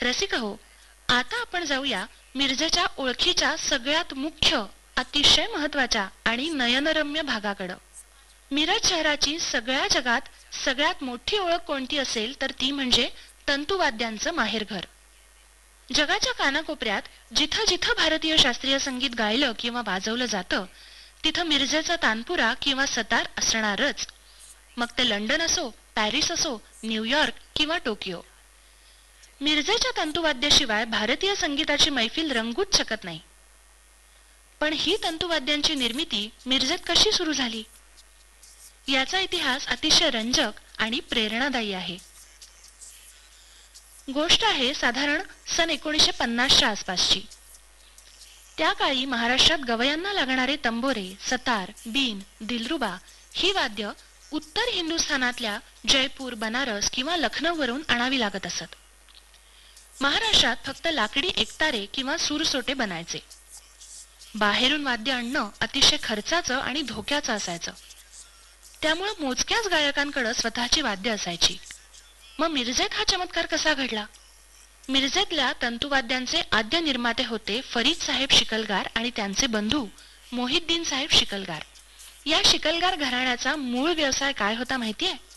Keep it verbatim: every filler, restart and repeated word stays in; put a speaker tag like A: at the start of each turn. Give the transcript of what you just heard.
A: रसिक हो, आता आपण जाऊया मिरजेच्या ओळखीच्या सगळ्यात मुख्य, अतिशय महत्वाच्या आणि नयनरम्य भागाकडं. मिरज शहराची सगळ्या जगात सगळ्यात मोठी ओळख कोणती असेल तर ती म्हणजे तंतुवाद्यांचं माहेरघर. जगाच्या कानाकोपऱ्यात जिथं जिथं भारतीय शास्त्रीय संगीत गायलं किंवा वाजवलं जातं तिथं मिरजेचा तानपुरा किंवा सतार असणारच. मग ते लंडन असो, पॅरिस असो, न्यूयॉर्क किंवा टोकियो. मिरजेच्या तंतुवाद्याशिवाय भारतीय संगीताची मैफिल रंगूच शकत नाही. पण ही तंतुवाद्यांची निर्मिती मिरजेत कशी सुरू झाली याचा इतिहास अतिशय रंजक आणि प्रेरणादायी आहे. गोष्ट आहे साधारण सन एकोणीसशे पन्नासच्या आसपासची. त्या काळी महाराष्ट्रात गवयांना लागणारे तंबोरे, सतार, बीन, दिलरुबा ही वाद्य उत्तर हिंदुस्थानातल्या जयपूर, बनारस किंवा लखनौवरून आणावी लागत असत. महाराष्ट्रात फक्त लाकडी एकतारे किंवा सूरसोटे बनायचे. बाहेरून वाद्य आणणं अतिशय खर्चाचं आणि धोक्याचं असायचं. त्यामुळे मोजक्याच गायकांकडे स्वतःची वाद्य असायची. मग मिरजेत हा चमत्कार कसा घडला? मिरजेतल्या तंतुवाद्यांचे आद्य निर्माते होते फरीद साहेब शिकलगार आणि त्यांचे बंधू मोहिद्दीन साहेब शिकलगार. या शिकलगार घराण्याचा मूळ व्यवसाय काय होता माहितीये?